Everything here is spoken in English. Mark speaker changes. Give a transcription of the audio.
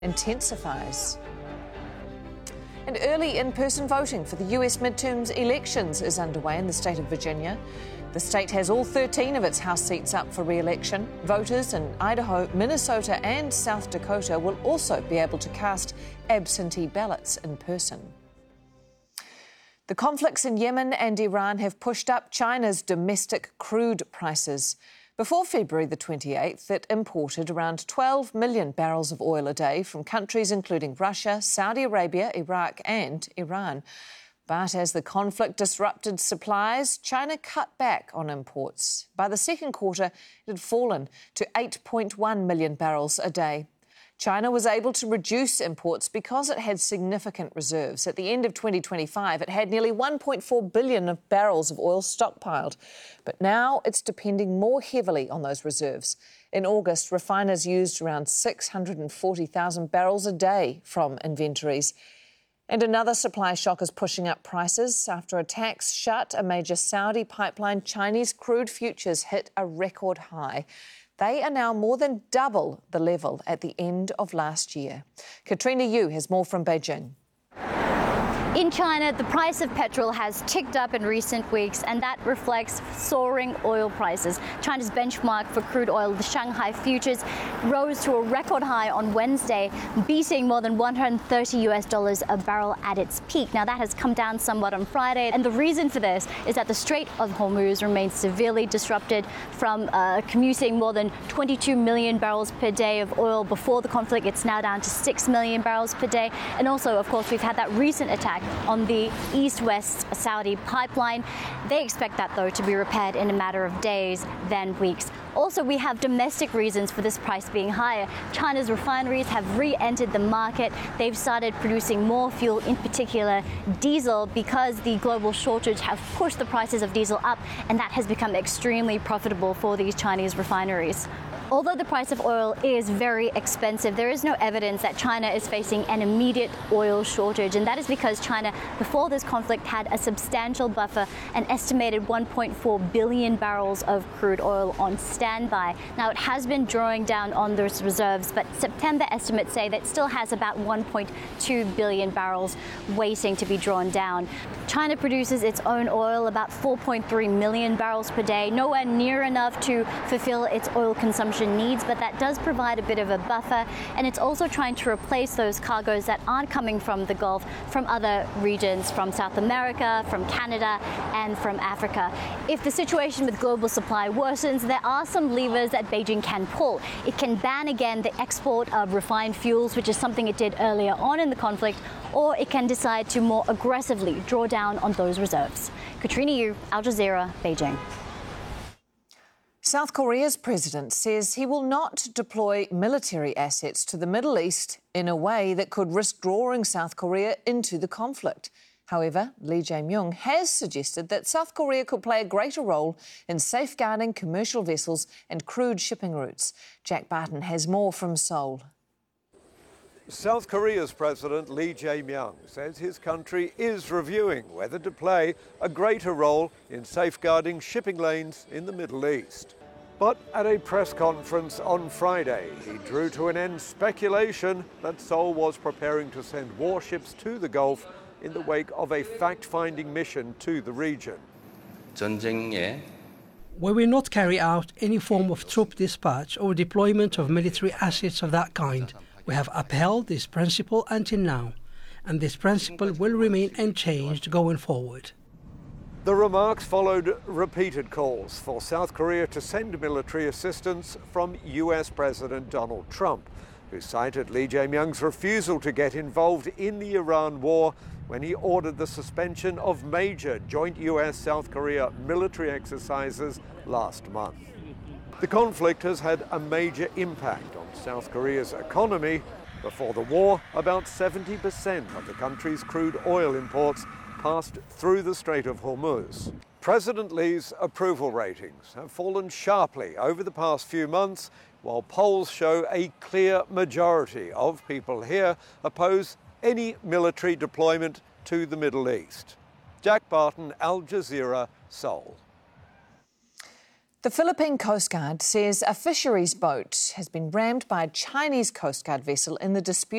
Speaker 1: intensifies. And early in-person voting for the US midterms elections is underway in the state of Virginia. The state has all 13 of its House seats up for re-election. Voters in Idaho, Minnesota and South Dakota will also be able to cast absentee ballots in person. The conflicts in Yemen and Iran have pushed up China's domestic crude prices. Before February the 28th, it imported around 12 million barrels of oil a day from countries including Russia, Saudi Arabia, Iraq and Iran. But as the conflict disrupted supplies, China cut back on imports. By the second quarter, it had fallen to 8.1 million barrels a day. China was able to reduce imports because it had significant reserves. At the end of 2025, it had nearly 1.4 billion of barrels of oil stockpiled. But now it's depending more heavily on those reserves. In August, refiners used around 640,000 barrels a day from inventories. And another supply shock is pushing up prices. After a tax shut a major Saudi pipeline, Chinese crude futures hit a record high. They are now more than double the level at the end of last year. Katrina Yu has more from Beijing.
Speaker 2: In China, the price of petrol has ticked up in recent weeks, and that reflects soaring oil prices. China's benchmark for crude oil, the Shanghai futures, rose to a record high on Wednesday, beating more than $130 a barrel at its peak. Now, that has come down somewhat on Friday, and the reason for this is that the Strait of Hormuz remains severely disrupted from commuting more than 22 million barrels per day of oil before the conflict. It's now down to 6 million barrels per day. And also, of course, we've had that recent attack on the east-west Saudi pipeline. They expect that, though, to be repaired in a matter of days, then weeks. Also, we have domestic reasons for this price being higher. China's refineries have re-entered the market. They've started producing more fuel, in particular diesel, because the global shortage have pushed the prices of diesel up, and that has become extremely profitable for these Chinese refineries. Although the price of oil is very expensive, there is no evidence that China is facing an immediate oil shortage. And that is because China, before this conflict, had a substantial buffer, an estimated 1.4 billion barrels of crude oil on standby. Now, it has been drawing down on those reserves, but September estimates say that it still has about 1.2 billion barrels waiting to be drawn down. China produces its own oil, about 4.3 million barrels per day, nowhere near enough to fulfill its oil consumption needs, but that does provide a bit of a buffer, and it's also trying to replace those cargoes that aren't coming from the Gulf, from other regions, from South America, from Canada, and from Africa. If the situation with global supply worsens, there are some levers that Beijing can pull. It can ban again the export of refined fuels, which is something it did earlier on in the conflict, or it can decide to more aggressively draw down on those reserves. Katrina Yu, Al Jazeera, Beijing.
Speaker 1: South Korea's president says he will not deploy military assets to the Middle East in a way that could risk drawing South Korea into the conflict. However, Lee Jae-myung has suggested that South Korea could play a greater role in safeguarding commercial vessels and crude shipping routes. Jack Barton has more from Seoul.
Speaker 3: South Korea's President Lee Jae-myung says his country is reviewing whether to play a greater role in safeguarding shipping lanes in the Middle East. But at a press conference on Friday, he drew to an end speculation that Seoul was preparing to send warships to the Gulf in the wake of a fact-finding mission to the region.
Speaker 4: We will not carry out any form of troop dispatch or deployment of military assets of that kind. We have upheld this principle until now, and this principle will remain unchanged going forward.
Speaker 3: The remarks followed repeated calls for South Korea to send military assistance from US President Donald Trump, who cited Lee Jae-myung's refusal to get involved in the Iran war when he ordered the suspension of major joint US-South Korea military exercises last month. The conflict has had a major impact on South Korea's economy. Before the war, about 70% of the country's crude oil imports passed through the Strait of Hormuz. President Lee's approval ratings have fallen sharply over the past few months, while polls show a clear majority of people here oppose any military deployment to the Middle East. Jack Barton, Al Jazeera, Seoul.
Speaker 1: The Philippine Coast Guard says a fisheries boat has been rammed by a Chinese Coast Guard vessel in the dispute